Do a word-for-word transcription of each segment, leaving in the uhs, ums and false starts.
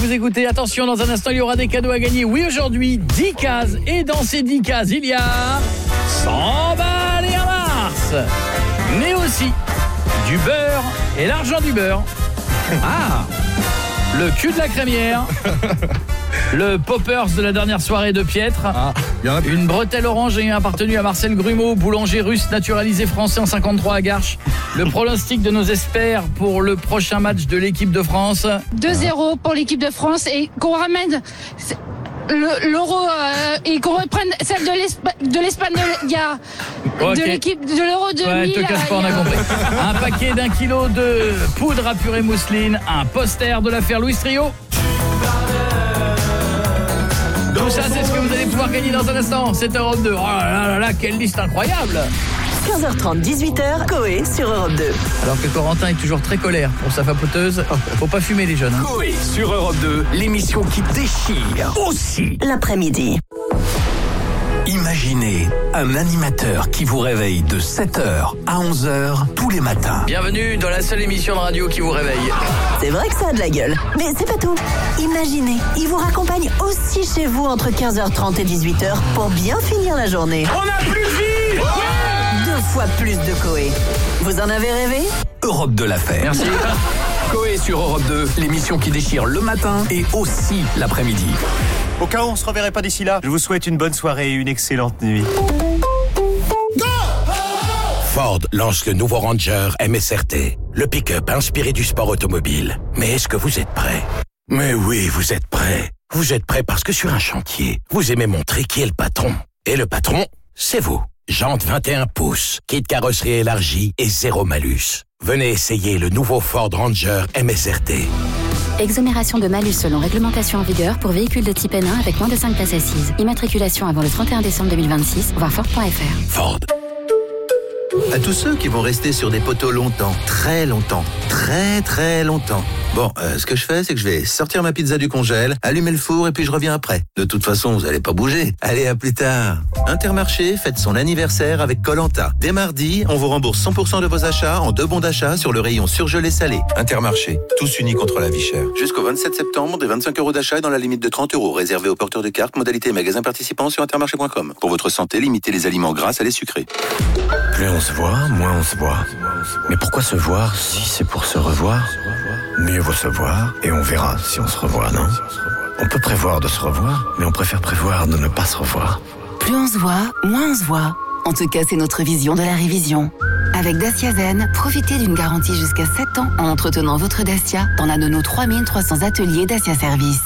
vous écoutez. Attention, dans un instant, il y aura des cadeaux à gagner. Oui, aujourd'hui, dix cases. Et dans ces dix cases, il y a cent balles et un mars. Mais aussi du beurre et l'argent du beurre. Ah, le cul de la crémière. Le poppers de la dernière soirée de Piètre. Ah, une bretelle orange ayant appartenu à Marcel Grumeau, boulanger russe naturalisé français en cinquante-trois à Garches. Le pronostic de nos experts pour le prochain match de l'équipe de France. deux zéro pour l'équipe de France et qu'on ramène le, l'euro euh, et qu'on reprenne celle de, l'Espa- de l'Espagne il y a okay. de l'équipe de l'euro deux mille. Ouais, te casse pas, on a compris. Un paquet d'un kilo de poudre à purée mousseline, un poster de l'affaire Louis Trio. Tout ça, c'est ce que vous allez pouvoir gagner dans un instant. C'est Europe deux. Oh là là là, quelle liste incroyable. quinze heures trente, dix-huit heures, Coé sur Europe deux. Alors que Corentin est toujours très colère pour sa vapoteuse, faut pas fumer les jeunes. Hein. Coé sur Europe deux, l'émission qui déchire aussi l'après-midi. Imaginez un animateur qui vous réveille de sept heures à onze heures tous les matins. Bienvenue dans la seule émission de radio qui vous réveille. C'est vrai que ça a de la gueule, mais c'est pas tout. Imaginez, il vous raccompagne aussi chez vous entre quinze heures trente et dix-huit heures pour bien finir la journée. On n'a plus de vie. Ouais. Deux fois plus de Coé. Vous en avez rêvé ? Europe deux l'a fait. Merci. Coé sur Europe deux, l'émission qui déchire le matin et aussi l'après-midi. Au cas où on se reverrait pas d'ici là, je vous souhaite une bonne soirée et une excellente nuit. Ford lance le nouveau Ranger M S R T, le pick-up inspiré du sport automobile. Mais est-ce que vous êtes prêts ? Mais oui, vous êtes prêts. Vous êtes prêts parce que sur un chantier, vous aimez montrer qui est le patron. Et le patron, c'est vous. Jantes vingt et un pouces, kit carrosserie élargie et zéro malus. Venez essayer le nouveau Ford Ranger M S R T. Exonération de malus selon réglementation en vigueur pour véhicules de type N un avec moins de cinq places assises. Immatriculation avant le trente et un décembre deux mille vingt-six, voir Ford point F R. Ford. À tous ceux qui vont rester sur des poteaux longtemps, très longtemps, très très longtemps. Bon, euh, ce que je fais, c'est que je vais sortir ma pizza du congèle, allumer le four et puis je reviens après. De toute façon, vous allez pas bouger. Allez, à plus tard. Intermarché fête son anniversaire avec Koh-Lanta. Dès mardi, on vous rembourse cent pour cent de vos achats en deux bons d'achat sur le rayon surgelé salé. Intermarché, tous unis contre la vie chère. Jusqu'au vingt-sept septembre, des vingt-cinq euros d'achat dans la limite de trente euros, réservé aux porteurs de cartes, modalité magasin participant sur intermarché point com. Pour votre santé, limitez les aliments gras à les sucrés. Plus on se voit, moins on se voit. Mais pourquoi se voir si c'est pour se revoir ? Mieux vaut se voir et on verra si on se revoit, non ? On peut prévoir de se revoir, mais on préfère prévoir de ne pas se revoir. Plus on se voit, moins on se voit. En tout cas, c'est notre vision de la révision. Avec Dacia Zen, profitez d'une garantie jusqu'à sept ans en entretenant votre Dacia dans l'un de nos trois mille trois cents ateliers Dacia Service.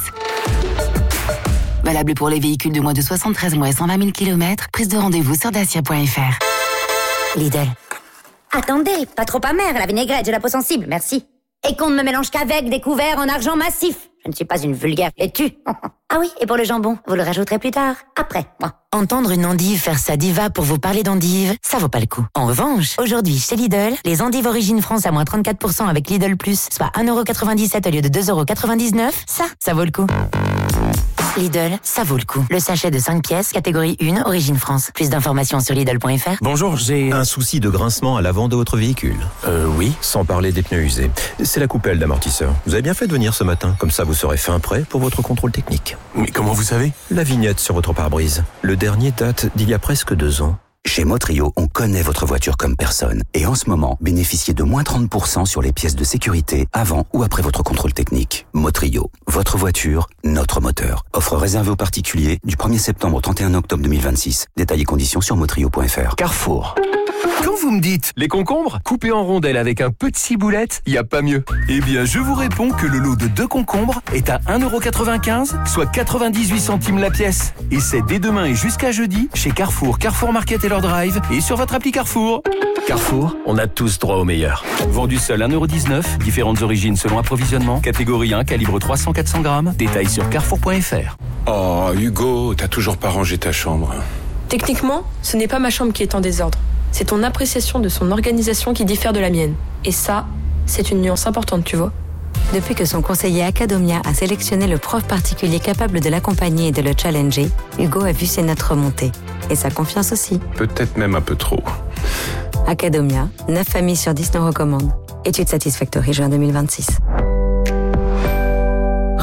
Valable pour les véhicules de moins de soixante-treize mois et cent vingt mille kilomètres. Prise de rendez-vous sur dacia point F R. Lidl. Attendez, pas trop amer, la vinaigrette, j'ai la peau sensible, merci. Et qu'on ne me mélange qu'avec des couverts en argent massif. Je ne suis pas une vulgaire laitue. Ah oui, et pour le jambon, vous le rajouterez plus tard, après, moi. Entendre une endive faire sa diva pour vous parler d'endive, ça vaut pas le coup. En revanche, aujourd'hui, chez Lidl, les endives Origine France à moins trente-quatre pour cent avec Lidl Plus, soit un euro quatre-vingt-dix-sept au lieu de deux euros quatre-vingt-dix-neuf, ça, ça vaut le coup. Lidl, ça vaut le coup. Le sachet de cinq pièces, catégorie un, Origine France. Plus d'informations sur Lidl point F R. Bonjour, j'ai un souci de grincement à l'avant de votre véhicule. Euh, oui. Sans parler des pneus usés. C'est la coupelle d'amortisseur. Vous avez bien fait de venir ce matin, comme ça vous serez fin prêt pour votre contrôle technique. Mais comment vous savez ? La vignette sur votre pare-brise. Le dernier date d'il y a presque deux ans. Chez Motrio, on connaît votre voiture comme personne. Et en ce moment, bénéficiez de moins trente pour cent sur les pièces de sécurité avant ou après votre contrôle technique. Motrio, votre voiture, notre moteur. Offre réservée aux particuliers du premier septembre au trente et un octobre deux mille vingt-six. Détails et conditions sur motrio point F R. Carrefour. Quand vous me dites les concombres coupés en rondelles avec un peu de ciboulette, il n'y a pas mieux. Eh bien, je vous réponds que le lot de deux concombres est à un euro quatre-vingt-quinze, soit quatre-vingt-dix-huit centimes la pièce. Et c'est dès demain et jusqu'à jeudi chez Carrefour, Carrefour Market et leur drive et sur votre appli Carrefour. Carrefour, on a tous droit au meilleur. Vendu seul un euro dix-neuf, différentes origines selon approvisionnement, catégorie un, calibre trois cents à quatre cents grammes, détails sur carrefour point F R. Oh, Hugo, t'as toujours pas rangé ta chambre. Techniquement, ce n'est pas ma chambre qui est en désordre. C'est ton appréciation de son organisation qui diffère de la mienne. Et ça, c'est une nuance importante, tu vois. Depuis que son conseiller Academia a sélectionné le prof particulier capable de l'accompagner et de le challenger, Hugo a vu ses notes remonter. Et sa confiance aussi. Peut-être même un peu trop. Academia, neuf familles sur dix nous recommandent. Étude Satisfactory, juin deux mille vingt-six.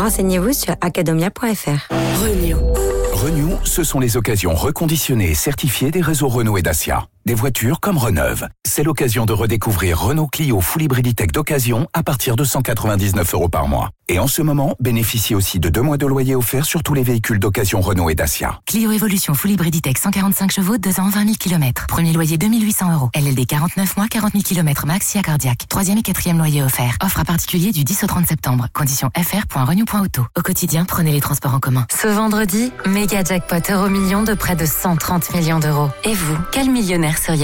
Renseignez-vous sur academia point f r. Renew. Renew, ce sont les occasions reconditionnées et certifiées des réseaux Renault et Dacia. Des voitures comme Reneuve. C'est l'occasion de redécouvrir Renault Clio Full Hybrid E-Tech d'occasion à partir de cent quatre-vingt-dix-neuf euros par mois. Et en ce moment, bénéficiez aussi de deux mois de loyer offerts sur tous les véhicules d'occasion Renault et Dacia. Clio Evolution Full Hybrid E-Tech cent quarante-cinq chevaux, deux ans, vingt mille kilomètres. Premier loyer deux mille huit cents euros. L L D quarante-neuf mois, quarante mille kilomètres max, S I A cardiaque. Troisième et quatrième loyer offert. Offre à particulier du dix au trente septembre. Conditions f r point renew point auto. Au quotidien, prenez les transports en commun. Ce vendredi, méga jackpot euro million de près de cent trente millions d'euros. Et vous, quel millionnaire seriez-vous ?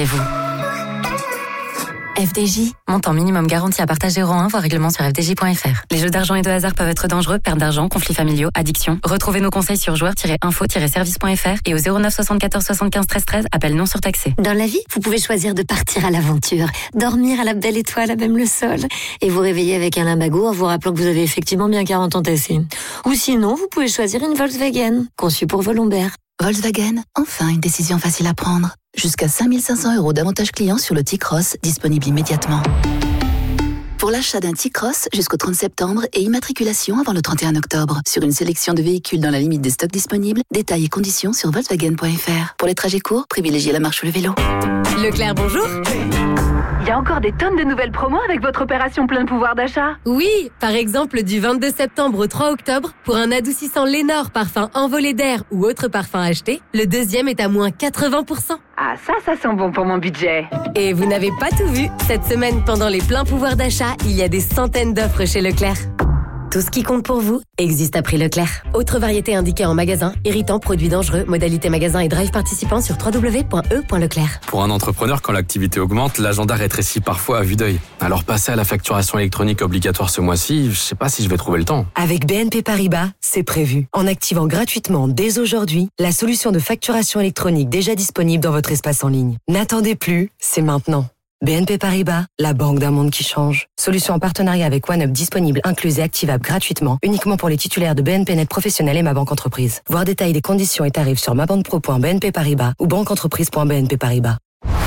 F D J, montant minimum garanti à partager euro un, voire règlement sur f d j point f r. Les jeux d'argent et de hasard peuvent être dangereux, perte d'argent, conflits familiaux, addiction. Retrouvez nos conseils sur joueurs tiret info tiret service point f r et au zéro neuf soixante-quatorze soixante-quinze treize treize, appel non surtaxé. Dans la vie, vous pouvez choisir de partir à l'aventure, dormir à la belle étoile, à même le sol, et vous réveiller avec un limbago en vous rappelant que vous avez effectivement bien quarante ans tassés. Ou sinon, vous pouvez choisir une Volkswagen, conçue pour vos lombaires. Volkswagen, enfin une décision facile à prendre. Jusqu'à cinq mille cinq cents euros d'avantages clients sur le T-Cross, disponible immédiatement. Pour l'achat d'un T-Cross jusqu'au trente septembre et immatriculation avant le trente et un octobre. Sur une sélection de véhicules dans la limite des stocks disponibles, détails et conditions sur volkswagen point f r. Pour les trajets courts, privilégiez la marche ou le vélo. Leclerc, bonjour. Il y a encore des tonnes de nouvelles promos avec votre opération plein pouvoir d'achat. Oui, par exemple du vingt-deux septembre au trois octobre, pour un adoucissant Lénore parfum envolé d'air ou autre parfum acheté, le deuxième est à moins quatre-vingts pour cent. Ah ça, ça sent bon pour mon budget. Et vous n'avez pas tout vu. Cette semaine, pendant les pleins pouvoirs d'achat, il y a des centaines d'offres chez Leclerc. Tout ce qui compte pour vous existe à prix Leclerc. Autre variété indiquée en magasin, irritant, produits dangereux, modalité magasin et drive participant sur w w w point e point leclerc. Pour un entrepreneur, quand l'activité augmente, l'agenda rétrécit parfois à vue d'œil. Alors passer à la facturation électronique obligatoire ce mois-ci, je sais pas si je vais trouver le temps. Avec B N P Paribas, c'est prévu. En activant gratuitement dès aujourd'hui la solution de facturation électronique déjà disponible dans votre espace en ligne. N'attendez plus, c'est maintenant. B N P Paribas, la banque d'un monde qui change. Solution en partenariat avec OneUp disponible, incluse et activable gratuitement, uniquement pour les titulaires de B N P Net Professionnel et Ma Banque Entreprise. Voir détails des conditions et tarifs sur ma banque pro point b n p paribas ou banque entreprise point b n p paribas.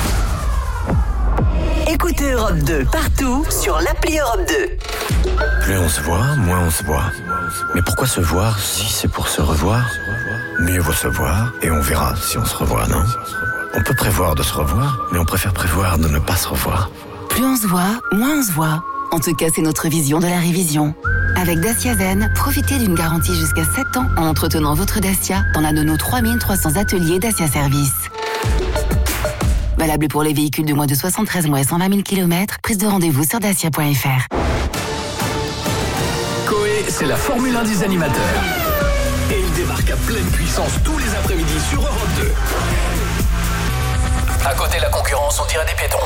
Écoutez Europe deux partout sur l'appli Europe deux. Plus on se voit, moins on se voit. Mais pourquoi se voir si c'est pour se revoir? Mieux vaut se voir et on verra si on se revoit, non? On peut prévoir de se revoir, mais on préfère prévoir de ne pas se revoir. Plus on se voit, moins on se voit. En tout cas, c'est notre vision de la révision. Avec Dacia Zen, profitez d'une garantie jusqu'à sept ans en entretenant votre Dacia dans l'un de nos trois mille trois cents ateliers Dacia Service. Valable pour les véhicules de moins de soixante-treize mois et cent vingt mille kilomètres. Prise de rendez-vous sur dacia point f r. Coé, c'est la Formule un des animateurs. Et il débarque à pleine puissance tous les après-midi sur Europe deux. À côté de la concurrence, on dirait des piétons.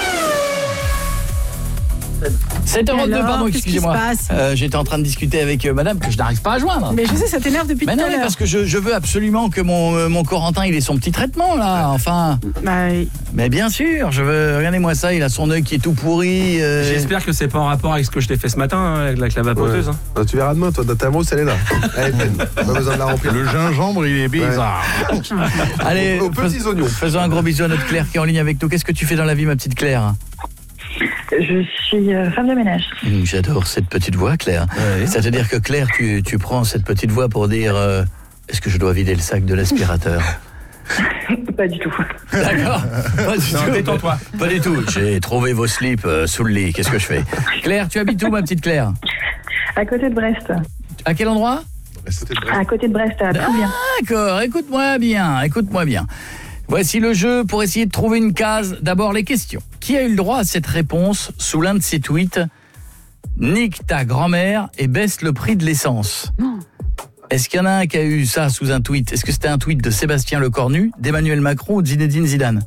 sept heures deux, pardon, excusez-moi. Euh, J'étais en train de discuter avec euh, madame que je n'arrive pas à joindre. Mais je sais, ça t'énerve depuis mais tout à l'heure. l'heure. Parce que je, je veux absolument que mon, euh, mon Corentin, il ait son petit traitement, là, enfin. Bah, oui. Mais bien sûr, je veux... Regardez-moi ça, il a son œil qui est tout pourri. Euh... J'espère que c'est pas en rapport avec ce que je t'ai fait ce matin, hein, avec, la, avec la vapoteuse. Ouais. Hein. Ah, tu verras demain, toi, ta mousse, elle est là. Elle est pleine. Pas besoin de la remplir. Le gingembre, il est bizarre. Ouais. Allez, aux, aux petits fais... oignons. Faisons un gros bisou à notre Claire qui est en ligne avec nous. Qu'est-ce que tu fais dans la vie, ma petite Claire? Je suis euh, femme de ménage. Mmh, j'adore cette petite voix, Claire. Ouais. C'est-à-dire que Claire, tu, tu prends cette petite voix pour dire euh, est-ce que je dois vider le sac de l'aspirateur? Pas du tout. D'accord. Pas du non, tout. détends-toi. Pas du tout. J'ai trouvé vos slips euh, sous le lit. Qu'est-ce que je fais? Claire, tu habites où, ma petite Claire? À côté de Brest. À quel endroit? À côté de Brest, à Trouvien. D'accord. Écoute-moi bien. Écoute-moi bien. Voici le jeu pour essayer de trouver une case. D'abord, les questions. Qui a eu le droit à cette réponse sous l'un de ses tweets? Nique ta grand-mère et baisse le prix de l'essence. Non. Est-ce qu'il y en a un qui a eu ça sous un tweet? Est-ce que c'était un tweet de Sébastien Lecornu, d'Emmanuel Macron ou de Zinedine Zidane?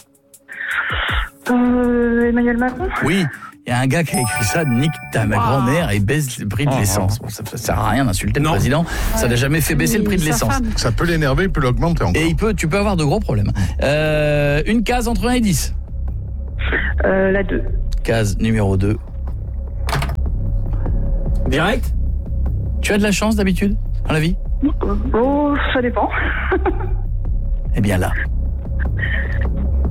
Euh, Emmanuel Macron? Oui. Il y a un gars qui a écrit ça, nique ta ma grand-mère et baisse le prix de l'essence. Bon, ça, ça sert à rien d'insulter le président. Ouais. Ça n'a jamais fait baisser oui, le prix de l'essence. Femme. Ça peut l'énerver, il peut l'augmenter encore. Et il peut, tu peux avoir de gros problèmes. Euh, une case entre un et dix. Euh, la deux. Case numéro deux. Direct? Tu as de la chance d'habitude dans la vie? Oh, ça dépend. Eh bien là.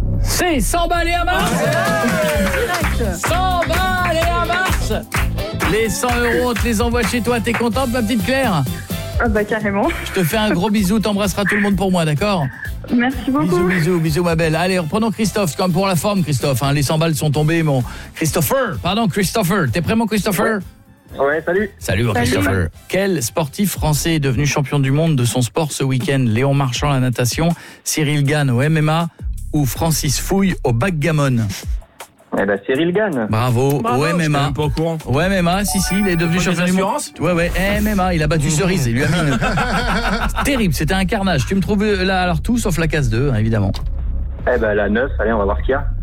C'est cent balles et un mars. Direct. cent balles et un mars. Les cent euros, on te les envoie chez toi. T'es contente, ma petite Claire? Ah bah carrément. Je te fais un gros bisou, t'embrasseras tout le monde pour moi, d'accord? Merci beaucoup. Bisous, bisous, bisous ma belle. Allez, reprenons Christophe, comme pour la forme Christophe, hein. Les cent balles sont tombées, mon Christopher, pardon Christopher. T'es prêt mon Christopher? Ouais, ouais salut. Salut mon Christopher. Quel sportif français est devenu champion du monde de son sport ce week-end? Léon Marchand à la natation, Cyril Gane au M M A ou Francis Fouille au backgammon? Eh ben Cyril Gane. Bravo, Bravo, au M M A. pas au courant. Au M M A, si si, il est devenu Pas champion des du monde. assurances Ouais ouais, M M A, il a battu Cerise, il lui a mis une... C'est terrible, c'était un carnage. Tu me trouves là alors tout sauf la case deux, hein, évidemment. Eh ben la neuf, allez, on va voir ce qu'il y a.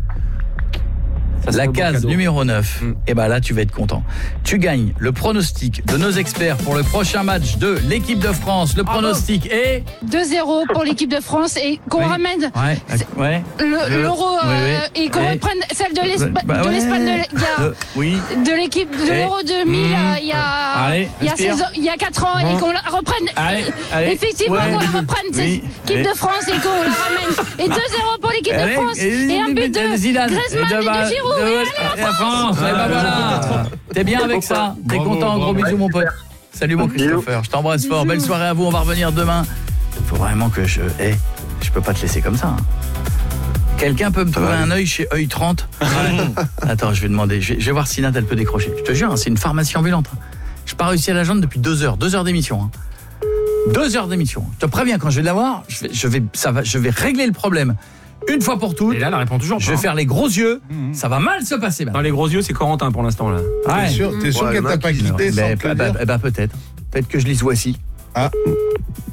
Ça, la case numéro neuf, mm. et ben là tu vas être content. Tu gagnes le pronostic de nos experts pour le prochain match de l'équipe de France. Le pronostic ah est deux zéro pour l'équipe de France et qu'on oui. ramène ouais. Ouais. Le, l'euro oui, oui. Euh, et qu'on ouais. reprenne celle de l'Espagne bah, de ouais. l'Espagne de, il y a, euh, oui. de l'équipe de et l'Euro deux mille mmh. il y a allez, il y a seize ans, il y a quatre ans bon. Et qu'on la reprenne allez, allez. effectivement ouais. qu'on la reprenne oui. cette équipe de France et qu'on la ramène et deux zéro pour l'équipe allez. De France et, et un but de Zidane Griezmann et de Giroud et la France. Ah, bah voilà. T'es bien avec ça? T'es content? Gros bisous mon pote. Salut mon Christopher, je t'embrasse fort. Belle soirée à vous, on va revenir demain. Faut vraiment que je... Eh, je peux pas te laisser comme ça. Hein. Quelqu'un peut me trouver un œil chez œil trente? Attends, je vais demander. Je vais, je vais voir si Nat elle peut décrocher. Je te jure, hein, c'est une pharmacie ambulante. Je n'ai pas réussi à la joindre depuis deux heures. Deux heures d'émission. Hein. Deux heures d'émission. Je te préviens, quand je vais l'avoir, je vais, je vais, ça va, je vais régler le problème. Une fois pour toutes. Et là, elle répond toujours pas. Je vais faire les gros yeux. Mmh. Ça va mal se passer. Dans les gros yeux, c'est Corentin pour l'instant là. Ouais. T'es sûr, t'es sûr ouais, qu'elle t'a pas quitté sans te le dire ? Eh bah, peut-être. Peut-être que je lise voici. Ah. Allô ?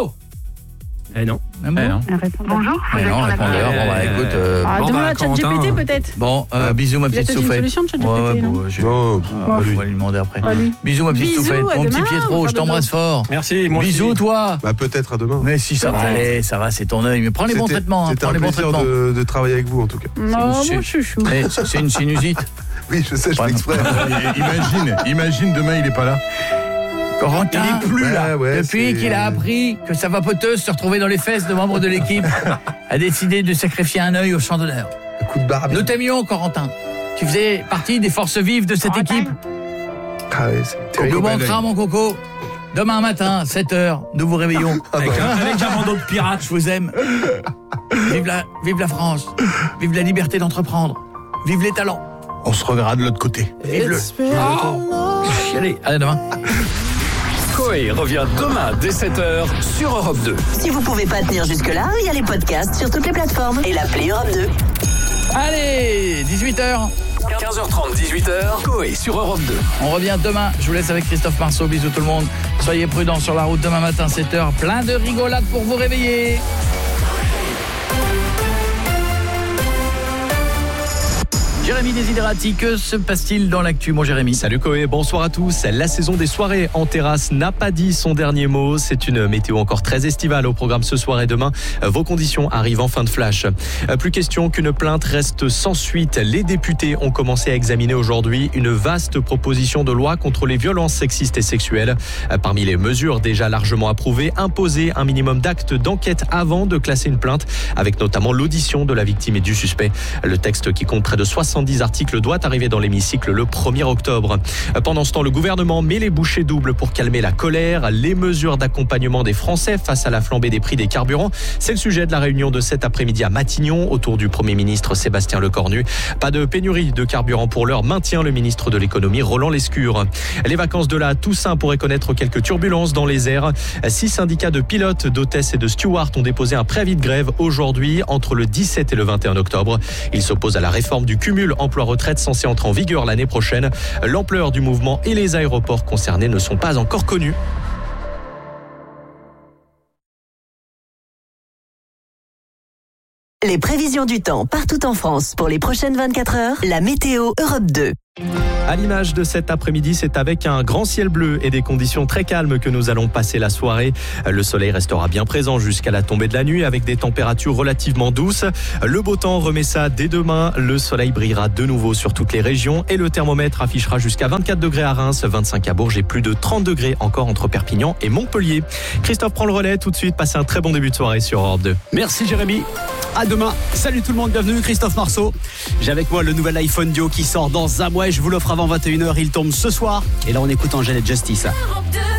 Eh non. Ah bon eh non. Bonjour. Eh non, répondeur. Bon bah écoute. Euh, ah, bon, demande bah, à ChatGPT peut-être. Bon, euh, bisous ma petite soufflette. Il y a peut-être une solution de ChatGPT, ouais, ouais, non bon, je, oh, ah, je vais lui demander après. Ah, bisous ma petite bisous, soufflette. Mon demain, petit Pietro, je t'embrasse fort. Merci. Moi bisous aussi. Toi. Bah peut-être à demain. Mais si ça va aller, ça va, c'est ton œil. Mais prends les bons traitements. C'était prends un les bons plaisir traitements. de, de travailler avec vous en tout cas. Non, mon chouchou. C'est une sinusite. Oui, je sais, je fais exprès. Imagine, imagine demain il est pas là. Corentin, il est plus là. Ouais, depuis qu'il a appris que sa vapoteuse se retrouvait dans les fesses de membres de l'équipe, a décidé de sacrifier un œil au champ d'honneur. Un coup de barbe. Nous t'aimions, Corentin. Tu faisais partie des forces vives de cette Corentin. équipe. Ah ouais, c'est On nous manquera, mon coco. Demain matin, sept heures, nous vous réveillons. Avec un, avec un bandeau de pirates, je vous aime. Vive la, vive la France. Vive la liberté d'entreprendre. Vive les talents. On se regarde de l'autre côté. Vive le... Oh. Allez, à demain. Coé revient demain dès sept heures sur Europe deux. Si vous pouvez pas tenir jusque-là, il y a les podcasts sur toutes les plateformes et l'appli Europe deux. Allez, dix-huit heures. quinze heures trente, dix-huit heures, Coé sur Europe deux. On revient demain. Je vous laisse avec Christophe Marceau. Bisous tout le monde. Soyez prudents sur la route demain matin, sept heures. Plein de rigolades pour vous réveiller. Jérémy Desiderati, que se passe-t-il dans l'actu, mon Jérémy? Salut Coé, bonsoir à tous. La saison des soirées en terrasse n'a pas dit son dernier mot. C'est une météo encore très estivale au programme ce soir et demain. Vos conditions arrivent en fin de flash. Plus question qu'une plainte reste sans suite. Les députés ont commencé à examiner aujourd'hui une vaste proposition de loi contre les violences sexistes et sexuelles. Parmi les mesures déjà largement approuvées, imposer un minimum d'actes d'enquête avant de classer une plainte, avec notamment l'audition de la victime et du suspect. Le texte, qui compte près de soixante-dix articles, doit arriver dans l'hémicycle le premier octobre. Pendant ce temps, le gouvernement met les bouchées doubles pour calmer la colère. Les mesures d'accompagnement des Français face à la flambée des prix des carburants, c'est le sujet de la réunion de cet après-midi à Matignon autour du Premier ministre Sébastien Lecornu. Pas de pénurie de carburant pour l'heure, maintient le ministre de l'économie Roland Lescure. Les vacances de la Toussaint pourraient connaître quelques turbulences dans les airs. Six syndicats de pilotes, d'hôtesses et de stewards ont déposé un préavis de grève aujourd'hui entre le dix-sept et le vingt et un octobre. Ils s'opposent à la réforme du cumul emploi-retraite censé entrer en vigueur l'année prochaine. L'ampleur du mouvement et les aéroports concernés ne sont pas encore connus. Les prévisions du temps partout en France pour les prochaines vingt-quatre heures, la météo Europe deux. À l'image de cet après-midi, c'est avec un grand ciel bleu et des conditions très calmes que nous allons passer la soirée. Le soleil restera bien présent jusqu'à la tombée de la nuit avec des températures relativement douces. Le beau temps remet ça dès demain. Le soleil brillera de nouveau sur toutes les régions et le thermomètre affichera jusqu'à vingt-quatre degrés à Reims, vingt-cinq à Bourges et plus de trente degrés encore entre Perpignan et Montpellier. Christophe prend le relais tout de suite. Passez un très bon début de soirée sur Europe deux. Merci Jérémy. À demain. Salut tout le monde, bienvenue, Christophe Marceau. J'ai avec moi le nouvel iPhone Duo qui sort dans un mois et je vous l'offre avant vingt et une heures. Il tombe ce soir. Et là, on écoute Angèle et Justice.